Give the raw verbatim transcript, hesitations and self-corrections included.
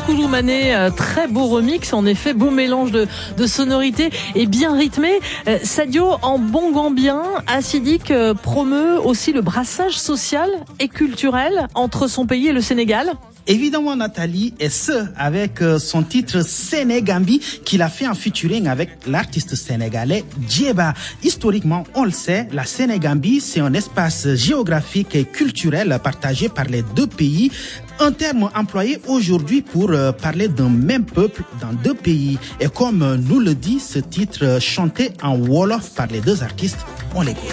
Kouloumané, euh, très beau remix, en effet, beau mélange de, de sonorités et bien rythmé. Euh, Sadio, en bon gambien, Acidic euh, promeut aussi le brassage social et culturel entre son pays et le Sénégal. Évidemment, Nathalie, et ce, avec son titre Sénégambi, qu'il a fait en featuring avec l'artiste sénégalais Djeba. Historiquement, on le sait, la Sénégambie, c'est un espace géographique et culturel partagé par les deux pays. Un terme employé aujourd'hui pour parler d'un même peuple dans deux pays. Et comme nous le dit ce titre chanté en Wolof par les deux artistes, on l'écoute.